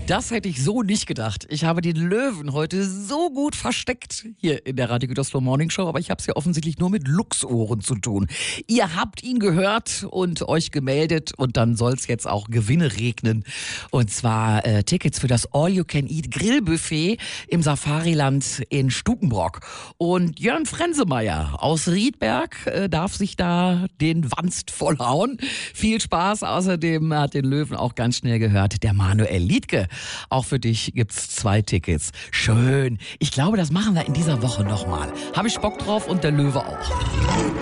Das hätte ich so nicht gedacht. Ich habe den Löwen heute so gut versteckt hier in der Radio Gütersloh Morning Show, aber ich habe es ja offensichtlich nur mit Luchsohren zu tun. Ihr habt ihn gehört und euch gemeldet und dann soll es jetzt auch Gewinne regnen. Und zwar Tickets für das All-You-Can-Eat-Grillbuffet im Safariland in Stukenbrock. Und Jörn Frensemeyer aus Riedberg darf sich da den Wanst vollhauen. Viel Spaß. Außerdem hat den Löwen auch ganz schnell gehört der Manuel Liedke. Auch für dich gibt's 2 Tickets. Schön. Ich glaube, das machen wir in dieser Woche nochmal. Habe ich Bock drauf und der Löwe auch.